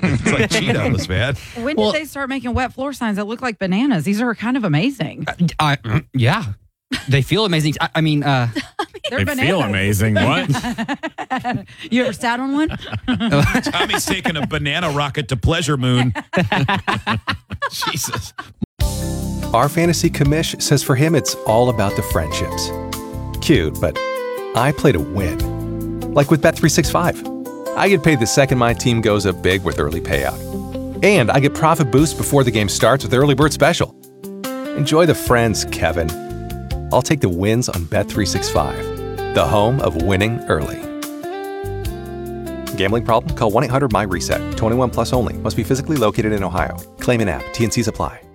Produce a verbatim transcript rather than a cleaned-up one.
It's like Cheetos, man. When Well- did they start making wet floor signs that look like bananas? These are kind of amazing. I, yeah. They feel amazing. I, I mean, uh, They're They bananas. feel amazing. What? You ever sat on one? Tommy's taking a banana rocket to Pleasure Moon. Jesus. Our fantasy commish says for him it's all about the friendships. Cute, but I play to win. Like with Bet three sixty-five. I get paid the second my team goes up big with early payout. And I get profit boosts before the game starts with Early Bird Special. Enjoy the friends, Kevin. I'll take the wins on Bet three sixty-five, the home of winning early. Gambling problem? Call one eight hundred M Y RESET. twenty-one plus only. Must be physically located in Ohio. Claim in app. T N Cs apply.